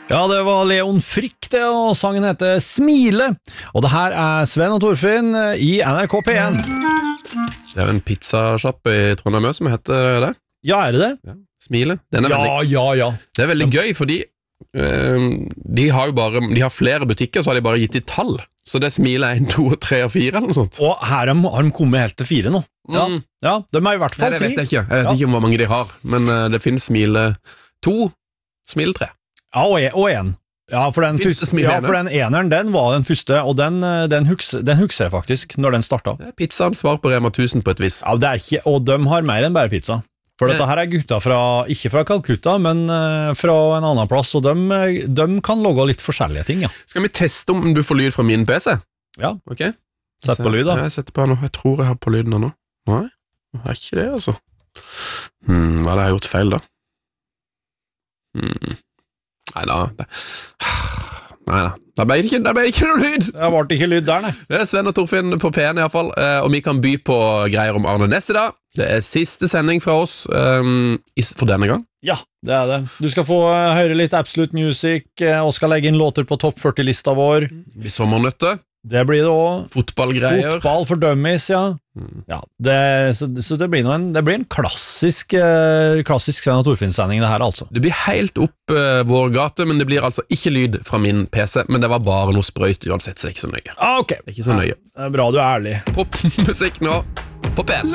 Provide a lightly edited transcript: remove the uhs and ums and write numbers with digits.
Ja, det var Leon Frikk det, og sangen heter Smile. Og det her er Sven og Torfinn i NRK P1. Det er jo en pizzashop i Trondheim som heter det. Ja, er det det? Ja. Smile. Den er Ja. Det er veldig gøy, fordi de har flere butikker, så har de bare gitt i tall. Så det Smile 1, 2, 3 og 4 eller noe sånt. Og her har de kommet helt til 4 nå. Ja, de er i hvert fall 3. Det vet jeg ikke. Jeg vet ikke om hvor mange de har, men det finnes Smile 2, Smile 3. Ja, og 1. Ja, for den eneren, den var den første, og den husker jeg faktisk, når den startet. Det er pizzaen svar på Rema 1000 på et vis. Ja, det er ikke, og de har mer enn bare pizza. For dette her er gutta ikke fra Calcutta, men fra en annen plass, og de kan logge litt forskjellige ting, ja. Skal vi teste om du får lyd fra min PC? Ja, ok. Sett på lyd da. Jeg setter på her nå, jeg tror jeg har på lyden nå. Nei, jeg har ikke det altså. Hva har jeg gjort feil da? Neida, det ble ikke noe lyd. Det ble ikke lyd der, nei. Det er Sven og Torfinn på P1 i hvert fall, og vi kan by på greier om Arne Næss i dag. Det er siste sending fra oss for denne gang. Ja, det er det. Du skal få høre litt Absolute Music, og skal legge inn låter på topp 40-lista vår. Vi sommernøtte. Det blir det også. Fotballgreier. Fotball for dummies, ja. Ja, så det blir en klassisk Sven og Torfinn-sending det her, altså. Det blir helt opp vår gate, men det blir altså ikke lyd fra min PC, men det var bare noe sprøyt uansett, så det er ikke så nøye. Ok. Det er ikke så nøye. Det er bra du er ærlig. Popmusikk nå, på P1.